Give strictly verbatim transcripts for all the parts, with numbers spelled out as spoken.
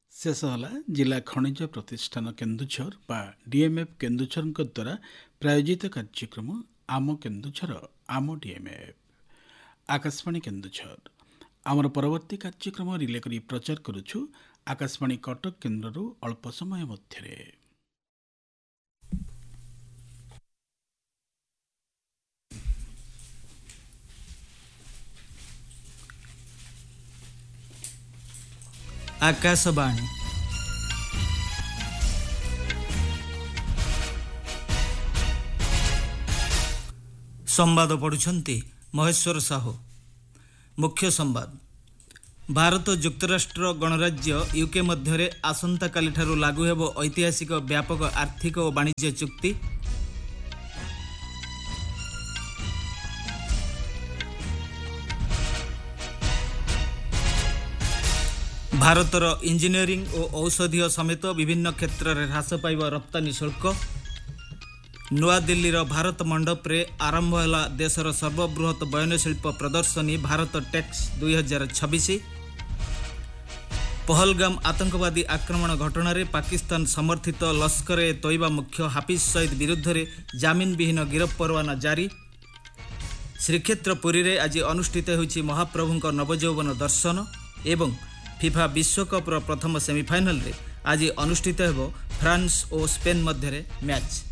शेष होला जिला खनिज प्रतिष्ठान केन्दुझर बा डीएमएफ केन्दुझर द्वारा प्रायोजित कार्यक्रम आम केन्दुझर आम डीएमएफ। आकाशवाणी केन्दुझर आमर परवर्ती कार्यक्रम रिले करी प्रचार करुछु आकाशवाणी कटक केन्द्ररू अल्प समय मध्यरे। आकाशवाणी संवाद पढ़ुछंती महेश्वर साहू। मुख्य संवाद। भारत युक्तराष्ट्र गणराज्य यूके मध्यरे आसंता काली ठारू लागू हेबो ऐतिहासिक व्यापक आर्थिक और वाणिज्य चुक्ति। भारतर इंजीनियरिंग और औषधीय समेत विभिन्न क्षेत्र में ह्रास पाइब रप्तानी शुल्क। नूआ दिल्लीर भारत मंडप रे आरंभ होला देशर सर्वबृहत बयनशिल्प प्रदर्शनी भारत टेक्स दुई हजार छब्बीस। पहलगाम आतंकवादी आक्रमण घटना रे पाकिस्तान समर्थित लश्कर ए तोयबा मुख्य हाफिज सईद विरुद्ध रे जामिन विहीन गिरफ परवाना जारी। श्रीक्षेत्र पुरी रे आज अनुष्ठित होइछि महाप्रभुंक नवजौवन दर्शन एवं फिफा विश्वकप प्रथम सेमिफाइनल रे आज अनुष्ठित हेबो फ्रांस और स्पेन मध्य मैच।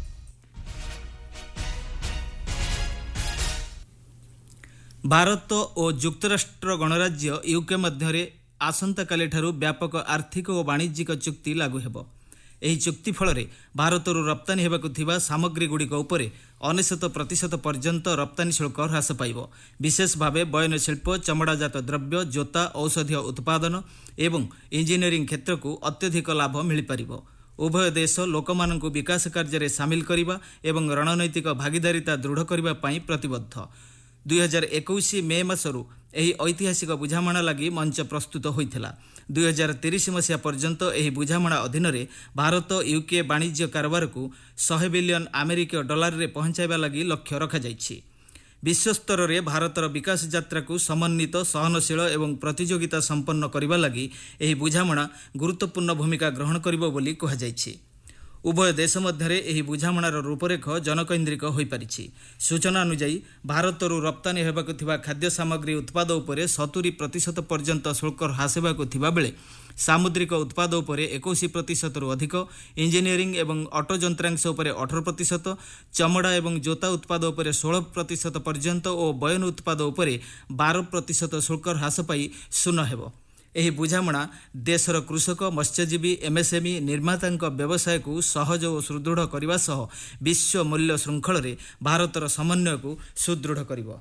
भारत और युक्तराष्ट्र गणराज्य यूके मध्य आसंता काली ठारू व्यापक आर्थिक और वाणिज्यिक चुक्ति लागू हेबो। एही चुक्ति फल भारतरू रप्तानी हेबाकु थिबा सामग्री गुड़िक उपरे अनेशत प्रतिशत पर्यंत रप्तानी शुल्क ह्रास पाइब। विशेष भावे बयनशिल्प, चमड़ाजात द्रव्य, जोता, औषधीय उत्पादन एवं इंजीनियरिंग क्षेत्र को अत्यधिक लाभ मिल पारिबो। उभय देश लोकमानंकु विकास कार्य में सामिल करिबा एवं रणनैतिक भागीदारिता दृढ़ करिबा पई प्रतिबद्ध। दुई हजार इक्कीस मे मासरू एही ऐतिहासिक बुझामणा लगी मंच प्रस्तुत होइथिला। दुई हजार तीस मसीहा पर्यंत एही बुझामणा अधीन रे भारत यूके वाणिज्य कारबार को सौ बिलियन अमेरिकीय डॉलर रे पहुंचाइबा लगी लक्ष्य रखा जाइछि। विश्वस्तर रे भारतर विकास यात्रा को समन्वित, सहनशील एवं प्रतियोगिता संपन्न करिबा लगी एही बुझामणा गुरुत्वपूर्ण भूमिका ग्रहण करिबो बोली कहा जाइछि। उभय देश मध्य एही बुझामणार रूपरेख जनकैन्द्रिक होई पारिछि। सूचना अनुसार भारतरू रप्तानी हेबाकु थिबा खाद्य सामग्री उत्पाद उपरे सत्तर प्रतिशत पर्यंत शुल्क ह्रास हेबाकु थिबा बेले सामुद्रिक उत्पाद उपरे इक्कीस प्रतिशत रु अधिक, इंजीनियरिंग एवं ऑटो यंत्रांश उपरे अठारह प्रतिशत, चमड़ा एवं जोता उत्पाद उपरे सोलह प्रतिशत पर्यंत और बयन उत्पाद उपरे बारह प्रतिशत शुल्क ह्रास पाई शून्य हेबो। एही बुझामणा देशर कृषक, मत्स्यजीवी, एमएसएमई निर्मातांक व्यवसाय को सहज और सुदृढ़ करने सह विश्व मूल्य श्रृंखल रे भारतर समन्वय को सुदृढ़ करिबो।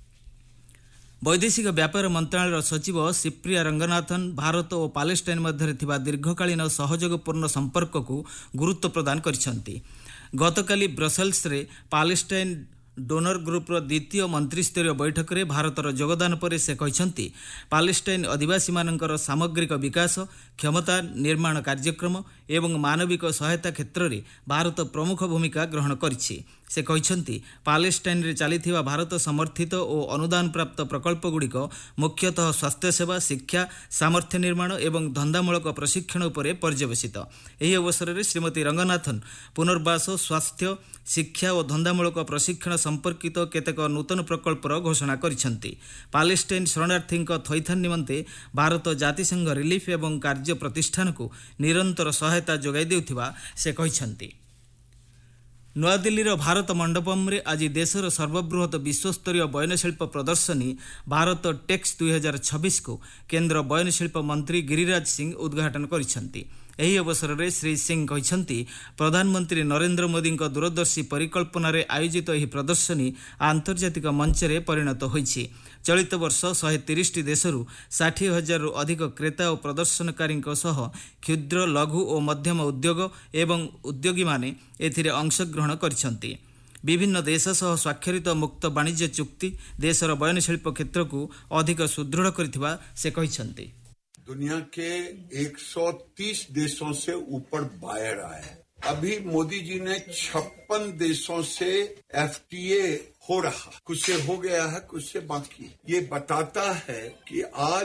वैदेशिक व्यापार मंत्रालय सचिव सिप्रिया रंगनाथन भारत और पालेस्टाइन मध्य थिबा दीर्घकालीन सहयोगपूर्ण संपर्क को गुरुत्व प्रदान करिसेंति। गतकाली ब्रसेल्स रे पालेस्टाइन डोनर ग्रुपर द्वितीय मंत्रिस्तरीय बैठक में भारतर योगदान पर से कहते पालेस्टाइन आदिवासी मानकर सामग्रिक विकास, क्षमता निर्माण कार्यक्रम एवं मानविक सहायता क्षेत्र में भारत प्रमुख भूमिका ग्रहण करिछि। से कहते पालेस्टाइन रे चलीथिबा भारत समर्थित और अनुदान प्राप्त प्रकल्प गुड़िक मुख्यतः स्वास्थ्य सेवा, शिक्षा, सामर्थ्य निर्माण एवं धंदामूलक प्रशिक्षण उपरे पर्यवेसित। एही अवसर में श्रीमती रंगनाथन पुनर्वास, स्वास्थ्य, शिक्षा और धंदामूलक प्रशिक्षण संपर्कित केतेक नूतन प्रकल्पर घोषणा करिसेंति। पालेस्टाइन शरणार्थी थैथान निमंते भारत जातिसंघ रिलीफ एवं कार्य प्रतिष्ठान को निरंतर सहायता जोगाई देउथिबा से कहिसेंति। नूआदिल्लीर भारत मंडपम रे आज देशर सर्वबृहत विश्वस्तरीय बयनशिल्प प्रदर्शनी भारत टेक्स दुई हजार छब्बीस को केन्द्र बयनशिल्प मंत्री गिरिराज सिंह उद्घाटन करिसेंति। एही अवसर में श्री सिंह कहते प्रधानमंत्री नरेंद्र मोदी दूरदर्शी परिकल्पना रे आयोजित यह प्रदर्शनी आंतर्जातिक मंच रे परिणत होइछि। चलित वर्ष शहे तीस देशरू षाठी हजार रु अधिक क्रेता और प्रदर्शनकारी सह क्षुद्र, लघु और मध्यम उद्योग एवं उद्योगी माने एथिरे अंशग्रहण करिसेंति। विभिन्न देश सह स्वाक्षरित मुक्त वाणिज्य चुक्ति देशर बयनशिल्प क्षेत्र को अधिक सुदृढ़ करिथिबा से कहिसेंति। दुनिया के एक सौ तीस देशों से ऊपर बायर आए। अभी मोदी जी ने छप्पन देशों से एफटीए हो रहा, कुछ से हो गया है, कुछ से बाकी। ये बताता है कि आज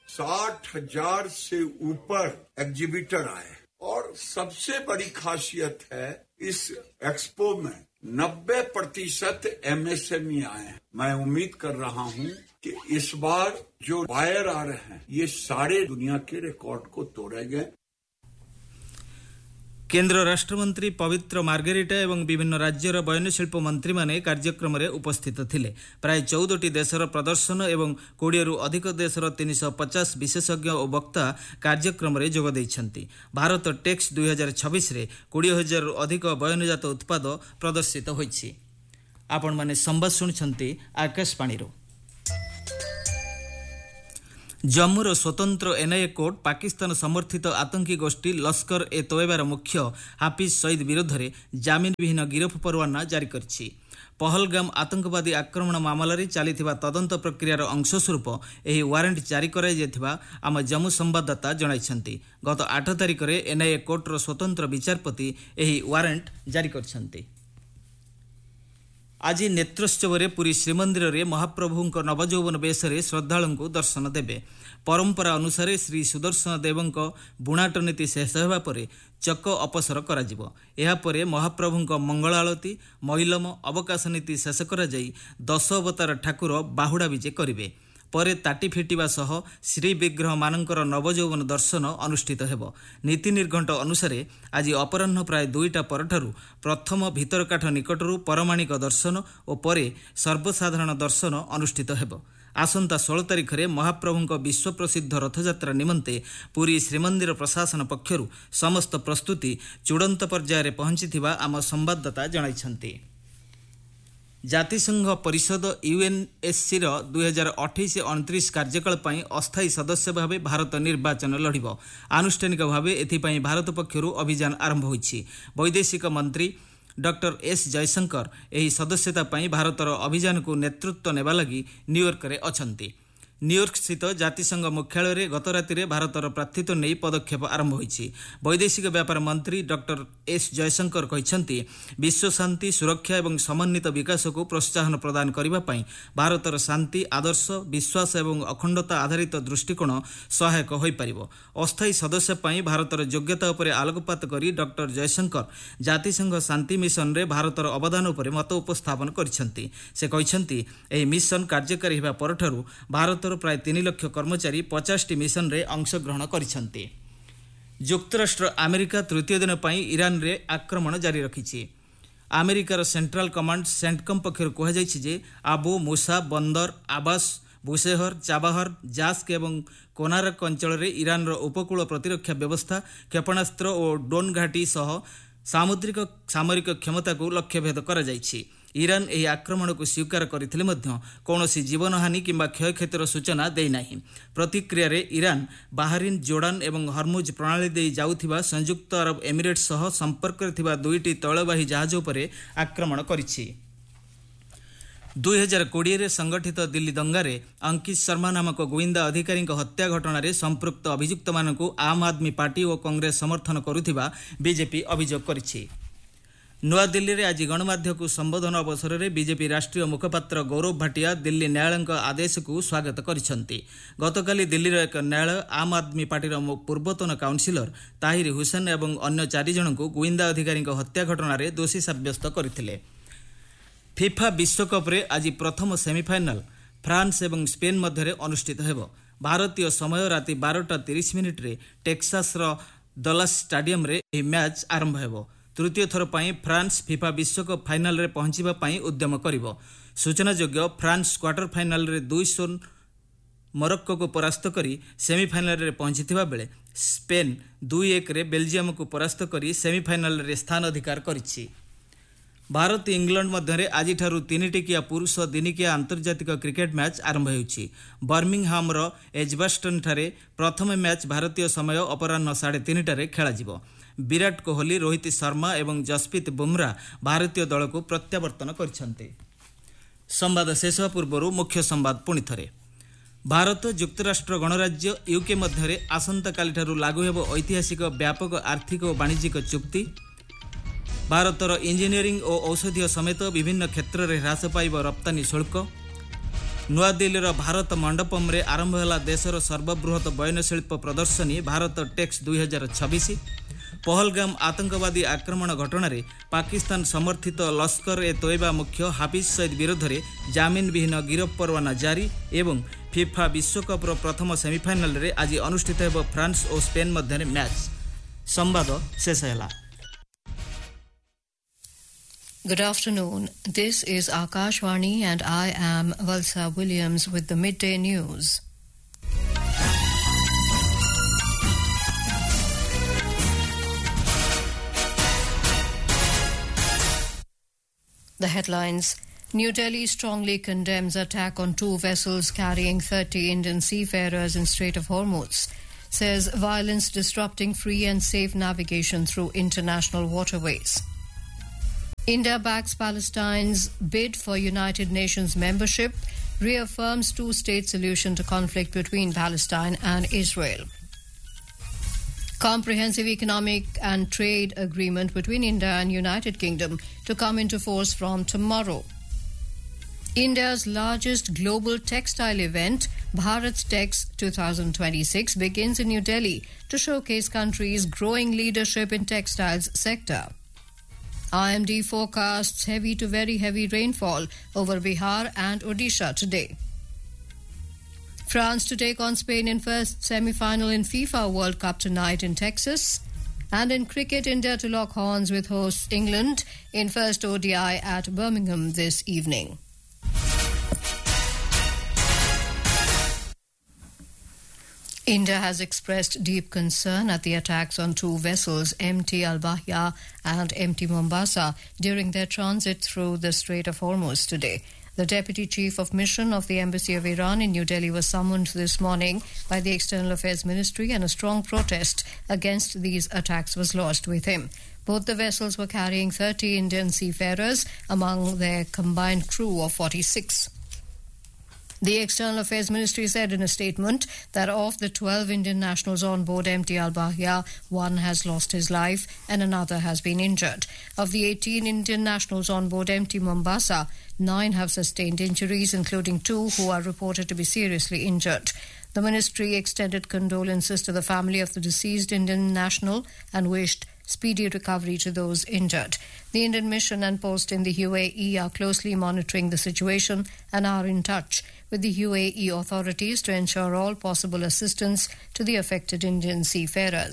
साठ हजार से ऊपर एग्जीबिटर आए और सबसे बड़ी खासियत है इस एक्सपो में नब्बे प्रतिशत एमएसएमई आए हैं। मैं उम्मीद कर रहा हूं कि इस बार जो बायर आ रहे हैं ये सारे दुनिया के रिकॉर्ड को तोड़ेंगे। केन्द्र राष्ट्रमंत्री पवित्र मार्गेरिटा एवं विभिन्न राज्यर बयनशिल्प मंत्री माने कार्यक्रम में उपस्थित थिले। प्राय चौदह देशर प्रदर्शन एवं कोड़े रु अधिक देशर तीन सौ पचास विशेषज्ञ और वक्ता कार्यक्रम में जोग देइछन्ति। भारत टेक्स दुई हजार छब्बीस रे कोड़े हजार रु अधिक बयनजात उत्पाद प्रदर्शित होइछि। आपण माने संवाद शुणुछन्ति आकाशवाणी। जम्मूर स्वतंत्र एनआईए कोर्ट पाकिस्तान समर्थित आतंकी गोष्ठी लश्कर ए तोयबार मुख्य हाफिज सईद विरोध में जामिन विहीन गिरफ परवाना जारी करिछि। पहलगाम आतंकवादी आक्रमण मामलें चली तदंत प्रक्रियार अंशस्वरूप यह वारंट जारी कराइथिबा आम जम्मू संवाददाता जणाइछन्ति। गत आठ तारिख में एनआईए कोर्टर स्वतंत्र विचारपति यह वारंट जारी करिछन्ति। आज नेत्रोत्सव में पुरी श्रीमंदिर में महाप्रभु नवजौवन बेश में श्रद्धालु दर्शन देवे। परंपरा अनुसार श्री सुदर्शन देव बुणाट नीति शेष होगा पर चक अपसर कर महाप्रभु मंगल आलती महिलम अवकाश नीति शेष कर दश अवतार ठाकुर बाहुड़ा विजे करेंगे। परे ताटी फिटिबा सह श्री विग्रह मानकर नवजौवन दर्शन अनुष्ठित हेबो। नीति निर्घंट अनुसार आज अपराह्न प्राय दुईटा परठारु प्रथम भितरकाठ निकटरू परमाणिक दर्शन और परे सर्वसाधारण दर्शन अनुष्ठित हेबो। आसंता षोल तारिख में महाप्रभु विश्व प्रसिद्ध रथयात्रा निमंते पुरी श्रीमंदिर प्रशासन पक्षरु समस्त प्रस्तुति चूड़ांत पर्यायर पहुंचीथिबा आम संवाददाता जणाइछन्ति। जातिसंघ परिषद यूएनएससी दुई हजार अठाईस अणतीस कार्यकाल अस्थायी सदस्य भाव भारत निर्वाचन लड़ब। आनुष्ठानिक भाव एथिपाई भारत पक्षरु अभियान आरंभ होइछि। वैदेशिक मंत्री डॉक्टर एस जयशंकर एही सदस्यता पाई भारतर अभियान को नेतृत्व नेबा लगी न्यूयॉर्क रे अछंती। न्यूयॉर्क स्थित जातिसंघ मुख्यालय में गत राति भारतर प्रार्थित्व नहीं पदक्षेप आरंभ होइछि। वैदेशिक व्यापार मंत्री डॉक्टर एस जयशंकर कहते विश्व शांति सुरक्षा और समन्वित विकास को प्रोत्साहन प्रदान करने भारतर शांति आदर्श विश्वास और अखंडता आधारित दृष्टिकोण सहायक हो पार। अस्थायी सदस्य पाई भारतर योग्यता उपर आलोकपात करी डॉक्टर जयशंकर जातिसंघ शांति मिशन रे भारतर अवदान उपर मत उपस्थापन करिसेंति। से कहते एही मिशन कार्यकारी होगा परठारु भारत प्राय तीन लाख कर्मचारी पचास टी मिशन रे अंशग्रहण करिसेंति। युक्तराष्ट्र अमेरिका तृतीय दिन पर ईरान रे आक्रमण जारी रखिछि। अमेरिकार सेंट्रल कमांड सेंटकम पक्षर कहुଯାଇଛି आबू मूसा बंदर आबास बुशेहर चाबाहर जास्क एवं कोनारक अंचल में ईरान उपकूल प्रतिरक्षा व्यवस्था क्षेपणास्त्र और ड्रोन घाटी सह सामुद्रिक सामरिक क्षमता को लक्ष्यभेद करा जाइछि। ईरान एही आक्रमण को स्वीकार करथिले मध्य कौनसी जीवनहानि किंबा क्षयक्षतिर सूचना देनाही। प्रतिक्रिया रे ईरान बाहरीन जोर्डान एवं हरमुज प्रणाली दे जाउथिबा संयुक्त अरब एमिरेट्स सह संपर्क थिबा दुईटी तैलवाही जहाज उपरे आक्रमण करिछि। दुई हजार कोड़े रे संगठित दिल्ली दंगारे अंकित शर्मा नामक गोविंदा अधिकारी हत्या घटना संपृक्त अभियुक्त मानक आम आदमी पार्टी और कांग्रेस समर्थन करुथिबा बीजेपी अभियोग करिछि। नूआदिल्ली में आज गणमाध्यम को संबोधन अवसर में बीजेपी राष्ट्रीय मुखपात्र गौरव भाटिया दिल्ली न्यायालय आदेश को स्वागत करिसेंति। गतकाली दिल्लीर एक न्यायालय आम आदमी पार्टीर पूर्वतन काउंसिलर ताहिर हुसैन एवं अन्य चारि जन को गोविंदा अधिकारी हत्या घटना दोषी साब्यस्त करथिले। फिफा विश्वकप रे आज प्रथम सेमिफाइनाल फ्रांस एवं स्पेन मध्य अनुष्ठित हेबो। भारतीय समय राति बारटा तीस मिनिट रे टेक्सास डलास स्टाडियम रे यह मैच आरंभ हेबो। तृतीय थर पर फ्रांस फिफा विश्वकप फाइनाल रे पहुंचीबा पई उद्यम करिवो। सूचनायोग्य फ्रांस क्वार्टर फाइनाल रे दुई शून्य मोरक्को को परास्त करी सेमिफाइनाल रे पहुंचीथिबा बेले स्पेन दुई एक रे बेल्जियम को परास्त करी सेमिफाइनाल रे स्थान अधिकार करिछि। भारत इंग्लैंड मध्य आज तीन टिकिया पुरुष दिनिकिया आंतर्जातिक क्रिकेट मैच आरंभ होइछि। बर्मिंगहाम रो एजबास्टन ठारे प्रथम मैच भारतीय समय अपराह्न साढ़े तीन टारे खेला जिवो। विराट कोहली रोहित शर्मा एवं जसप्रीत बुमराह भारतीय दल को प्रत्यावर्तन करिसेंति। संवाद शेष पूर्व मुख्य संवाद पुणी थरे। भारत युक्तराष्ट्र गणराज्य यूके मध्य आसंता काली ठारू लागू हेबो ऐतिहासिक व्यापक आर्थिक और वाणिज्यिक चुक्ति। भारतर इंजीनियरिंग और औषधीय समेत विभिन्न क्षेत्र में ह्रास पाइब रप्तानी शुल्क। ନୂଆଦିଲ୍ଲୀର ଭାରତ ମଣ୍ଡପମରେ ଆରମ୍ଭ ହେଲା ଦେଶର ସର୍ବବୃହତ ବୟନଶିଳ୍ପ ପ୍ରଦର୍ଶନୀ ଭାରତ ଟେକ୍ସ ଦୁଇ ହଜାର ଛବିଶ। ପହଲଗାମ ଆତଙ୍କବାଦୀ ଆକ୍ରମଣ ଘଟଣାରେ ପାକିସ୍ତାନ ସମର୍ଥିତ ଲସ୍କର ଏ ତୋଇବା ମୁଖ୍ୟ ହାଫିଜ ସଇଦ ବିରୋଧରେ ଜାମିନବିହୀନ ଗିରଫ ପରୱାନା ଜାରି ଏବଂ ଫିଫା ବିଶ୍ୱକପ୍ର ପ୍ରଥମ ସେମିଫାଇନାଲରେ ଆଜି ଅନୁଷ୍ଠିତ ହେବ ଫ୍ରାନ୍ସ ଓ ସ୍ପେନ୍ ମଧ୍ୟରେ ମ୍ୟାଚ୍। ସମ୍ବାଦ ଶେଷ ହେଲା। Good afternoon. This is Akashvani and I am Valsa Williams with the midday news. The headlines. New Delhi strongly condemns attack on two vessels carrying thirty Indian seafarers in Strait of Hormuz. Says violence disrupting free and safe navigation through international waterways. India backs Palestine's bid for United Nations membership, reaffirms two-state solution to conflict between Palestine and Israel. Comprehensive economic and trade agreement between India and United Kingdom to come into force from tomorrow. India's largest global textile event, BharatTex twenty twenty-six, begins in New Delhi to showcase country's growing leadership in textiles sector. I M D forecasts heavy to very heavy rainfall over Bihar and Odisha today. France to take on Spain in first semi-final in FIFA World Cup tonight in Texas. And in cricket, India to lock horns with hosts England in first O D I at Birmingham this evening. India has expressed deep concern at the attacks on two vessels, M T Al-Bahya and M T Mombasa, during their transit through the Strait of Hormuz today. The Deputy Chief of Mission of the Embassy of Iran in New Delhi was summoned this morning by the External Affairs Ministry, and a strong protest against these attacks was lodged with him. Both the vessels were carrying thirty Indian seafarers among their combined crew of forty-six. The External Affairs Ministry said in a statement that of the twelve Indian nationals on board M T Al-Bahya, one has lost his life and another has been injured. Of the eighteen Indian nationals on board M T Mombasa, nine have sustained injuries, including two who are reported to be seriously injured. The ministry extended condolences to the family of the deceased Indian national and wished speedy recovery to those injured. The Indian mission and post in the U A E are closely monitoring the situation and are in touch with the U A E authorities to ensure all possible assistance to the affected Indian seafarers.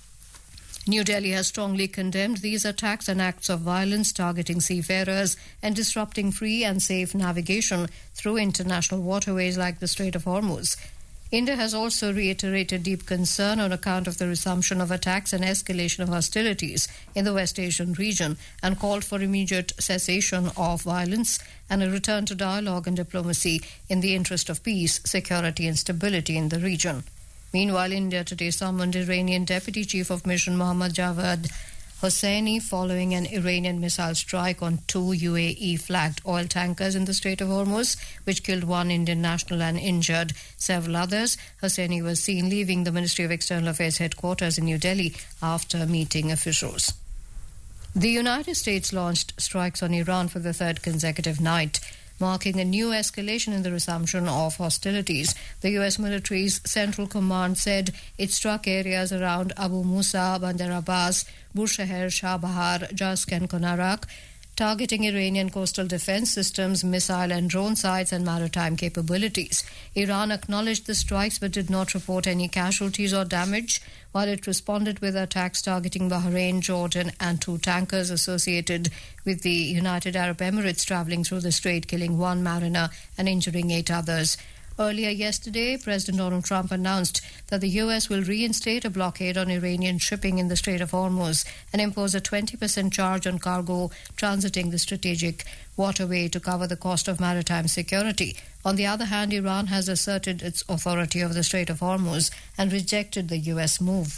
New Delhi has strongly condemned these attacks and acts of violence targeting seafarers and disrupting free and safe navigation through international waterways like the Strait of Hormuz. India has also reiterated deep concern on account of the resumption of attacks and escalation of hostilities in the West Asian region and called for immediate cessation of violence and a return to dialogue and diplomacy in the interest of peace, security and stability in the region. Meanwhile, India today summoned Iranian Deputy Chief of Mission Mohammad Javad Hosseini following an Iranian missile strike on two U A E-flagged oil tankers in the Strait of Hormuz, which killed one Indian national and injured several others. Hosseini was seen leaving the Ministry of External Affairs headquarters in New Delhi after meeting officials. The United States launched strikes on Iran for the third consecutive night, marking a new escalation in the resumption of hostilities. The U S military's Central Command said it struck areas around Abu Musa, Bandar Abbas, Bushehr, Shah Bahar, Jask and Konarak, targeting Iranian coastal defense systems, missile and drone sites and maritime capabilities. Iran acknowledged the strikes but did not report any casualties or damage, while it responded with attacks targeting Bahrain, Jordan and two tankers associated with the United Arab Emirates traveling through the strait, killing one mariner and injuring eight others. Earlier yesterday, President Donald Trump announced that the U S will reinstate a blockade on Iranian shipping in the Strait of Hormuz and impose a twenty percent charge on cargo transiting the strategic waterway to cover the cost of maritime security. On the other hand, Iran has asserted its authority over the Strait of Hormuz and rejected the U S move.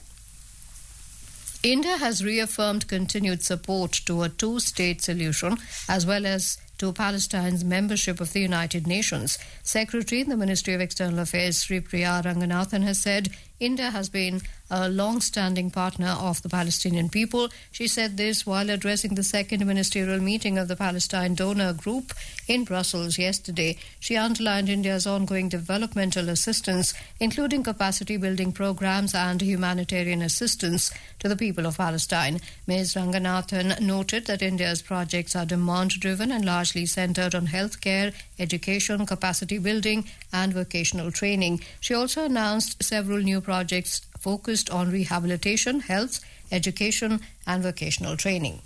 India has reaffirmed continued support to a two-state solution as well as to Palestine's membership of the United Nations. Secretary in the Ministry of External Affairs Sri Priya Ranganathan has said India has been a long-standing partner of the Palestinian people. She said this while addressing the second ministerial meeting of the Palestine Donor Group in Brussels yesterday. She underlined India's ongoing developmental assistance, including capacity-building programs and humanitarian assistance to the people of Palestine. Miz Ranganathan noted that India's projects are demand-driven and largely centered on healthcare, education, capacity building and vocational training. She also announced several new projects focused on rehabilitation, health, education and vocational training.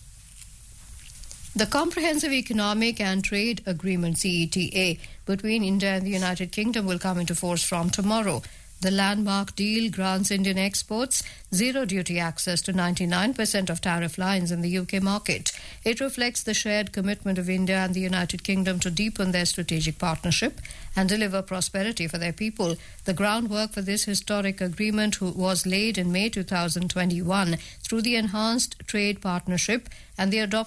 The Comprehensive Economic and Trade Agreement C E T A between India and the United Kingdom will come into force from tomorrow. The landmark deal grants Indian exports zero duty access to ninety-nine percent of tariff lines in the U K market. It reflects the shared commitment of India and the United Kingdom to deepen their strategic partnership and deliver prosperity for their people. The groundwork for this historic agreement was laid in May two thousand twenty-one through the Enhanced Trade Partnership and the adoption